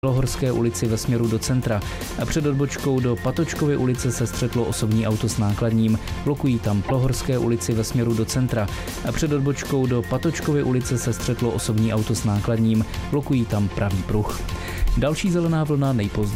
Lohorské ulici ve směru do centra a před odbočkou do Patočkovy ulice se střetlo osobní auto s nákladním. Blokují tam Lohorské ulici ve směru do centra a před odbočkou do Patočkovy ulice se střetlo osobní auto s nákladním. Blokují tam pravý pruh. Další zelená vlna nejpozději